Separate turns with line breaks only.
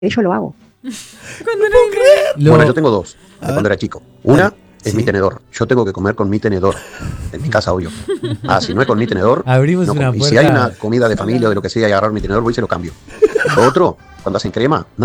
yo lo hago.
Bueno, yo tengo dos, de
A
cuando
ver.
era chico. Una es
Sí.
mi tenedor. Yo tengo que comer con mi tenedor. En mi casa, obvio. Si no es con mi tenedor,
Abrimos
no
una
como. Y si hay
puerta.
una comida de familia o de lo que sea y agarrar mi tenedor, voy y se lo cambio. Lo otro, cuando hacen crema,